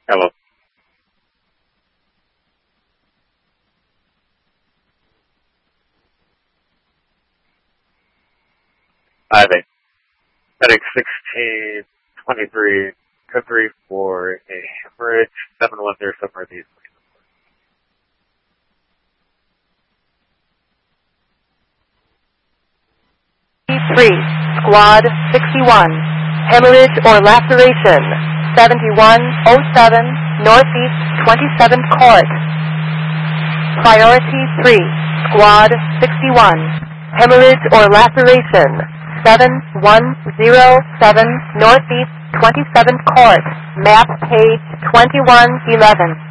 Hello. I think medic 1623, code 3 for a hemorrhage, 710 northeast. 3, squad 61, hemorrhage or laceration, 7107 northeast 27th court. Priority 3, squad 61, hemorrhage or laceration, 7107 northeast 27th court, map page 2111.